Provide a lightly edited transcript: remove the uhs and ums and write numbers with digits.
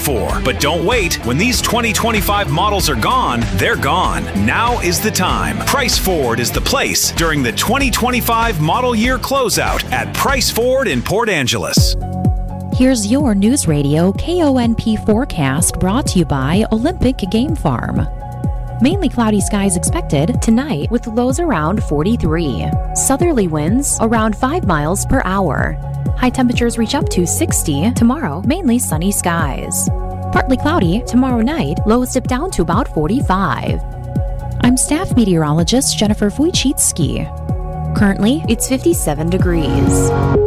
for. But don't wait. When these 2025 models are gone, they're gone. Now is the time. Price Ford is the place during the 2025 model year closeout at Price Ford in Port Angeles. Here's your News Radio KONP forecast brought to you by Olympic Game Farm. Mainly cloudy skies expected tonight with lows around 43. Southerly winds around 5 miles per hour. High temperatures reach up to 60. Tomorrow, mainly sunny skies. Partly cloudy tomorrow night, lows dip down to about 45. I'm staff meteorologist Jennifer Wojcicki. Currently, it's 57 degrees.